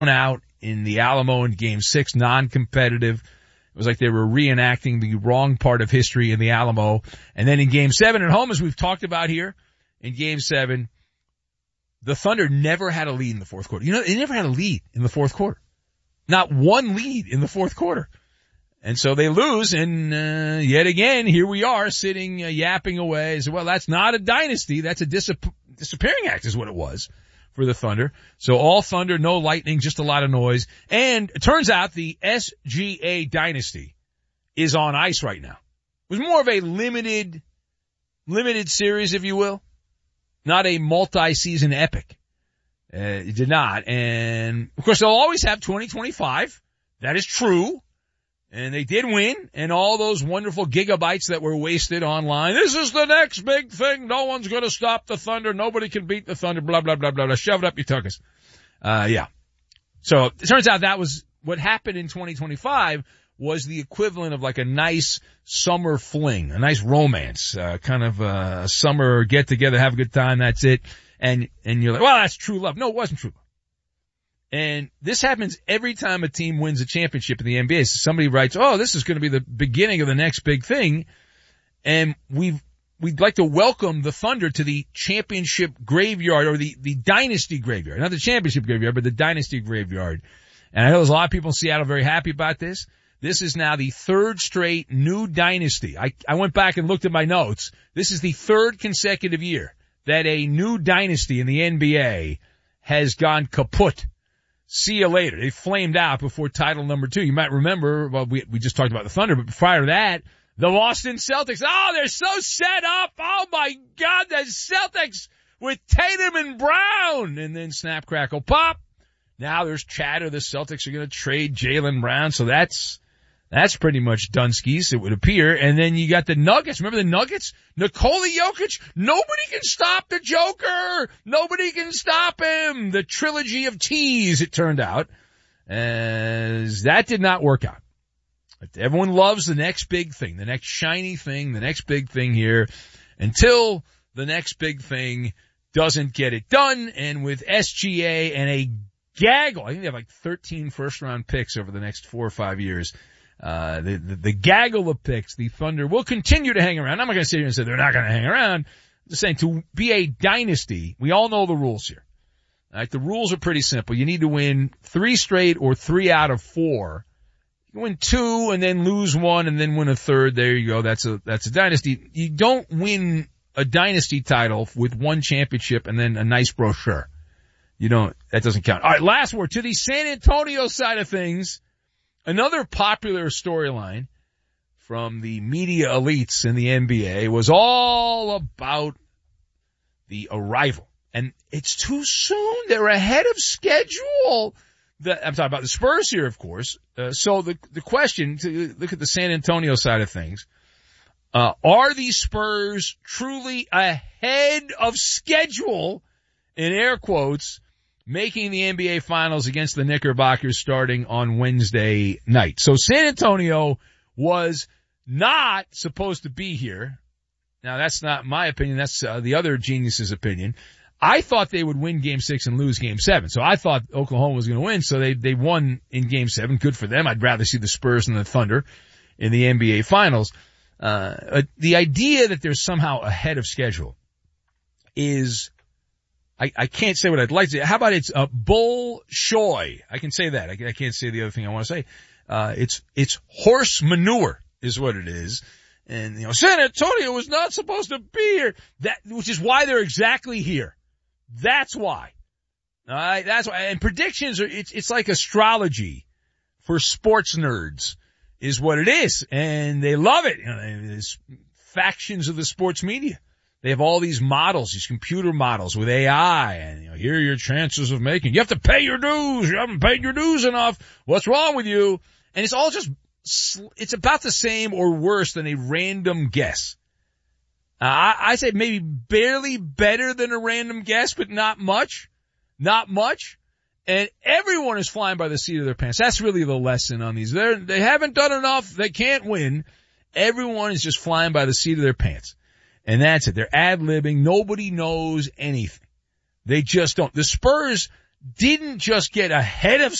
out in the Alamo in Game 6, non-competitive. It was like they were reenacting the wrong part of history in the Alamo. And then in Game 7 at home, as we've talked about here, in Game 7, the Thunder never had a lead in the fourth quarter. You know, they never had a lead in the fourth quarter. Not one lead in the fourth quarter. And so they lose, and yet again, here we are sitting yapping away. So, well, that's not a dynasty. That's a disappearing act is what it was for the Thunder. So all Thunder, no Lightning, just a lot of noise. And it turns out the SGA dynasty is on ice right now. It was more of a limited series, if you will, not a multi-season epic. It did not. And, of course, they'll always have 2025. That is true. And they did win, and all those wonderful gigabytes that were wasted online. This is the next big thing. No one's going to stop the Thunder. Nobody can beat the Thunder. Blah, blah, blah, blah, blah. Shove it up your tuchus. Yeah. So it turns out that was what happened in 2025 was the equivalent of like a nice summer fling, a nice romance, kind of a summer get together, have a good time. That's it. And you're like, well, that's true love. No, it wasn't true love. And this happens every time a team wins a championship in the NBA. So somebody writes, oh, this is going to be the beginning of the next big thing. And we'd like to welcome the Thunder to the championship graveyard, or the dynasty graveyard. Not the championship graveyard, but the dynasty graveyard. And I know there's a lot of people in Seattle very happy about this. This is now the third straight new dynasty. I went back and looked at my notes. This is the third consecutive year that a new dynasty in the NBA has gone kaput. See you later. They flamed out before title number 2. You might remember, well, we just talked about the Thunder, but prior to that, the Boston Celtics. Oh, they're so set up. Oh my God, the Celtics with Tatum and Brown. And then snap, crackle, pop. Now there's chatter. The Celtics are going to trade Jaylen Brown. So that's pretty much Dunskies, it would appear. And then you got the Nuggets. Remember the Nuggets? Nikola Jokic. Nobody can stop the Joker. Nobody can stop him. The trilogy of T's, it turned out. As that did not work out. Everyone loves the next big thing, the next shiny thing, the next big thing here, until the next big thing doesn't get it done. And with SGA and a gaggle, I think they have like 13 first-round picks over the next 4 or 5 years. The gaggle of picks, the Thunder will continue to hang around. I'm not going to sit here and say they're not going to hang around. I'm just saying, to be a dynasty, we all know the rules here. All right, the rules are pretty simple. You need to win 3 straight or 3 out of 4. You win 2 and then lose 1 and then win a third. There you go. That's a dynasty. You don't win a dynasty title with 1 championship and then a nice brochure. That doesn't count. All right, last word to the San Antonio side of things. Another popular storyline from the media elites in the NBA was all about the arrival. And it's too soon. They're ahead of schedule. I'm talking about the Spurs here, of course. So the question, to look at the San Antonio side of things, are the Spurs truly ahead of schedule, in air quotes, making the NBA Finals against the Knickerbockers starting on Wednesday night? So San Antonio was not supposed to be here. Now, that's not my opinion. That's the other genius's opinion. I thought they would win Game 6 and lose Game 7. So I thought Oklahoma was going to win, so they won in Game 7. Good for them. I'd rather see the Spurs than the Thunder in the NBA Finals. The idea that they're somehow ahead of schedule is, I can't say what I'd like to say. How about it's bullshoy? I can say that. I can't say the other thing I want to say. It's horse manure is what it is. And, San Antonio was not supposed to be here. Which is why they're exactly here. That's why. Alright, that's why. And predictions it's like astrology for sports nerds is what it is. And they love it. There's factions of the sports media. They have all these models, these computer models with AI, and here are your chances of making. You have to pay your dues. You haven't paid your dues enough. What's wrong with you? And it's all it's about the same or worse than a random guess. I say maybe barely better than a random guess, but not much. Not much. And everyone is flying by the seat of their pants. That's really the lesson on these. They haven't done enough. They can't win. Everyone is just flying by the seat of their pants. And that's it. They're ad-libbing. Nobody knows anything. They just don't. The Spurs didn't just get ahead of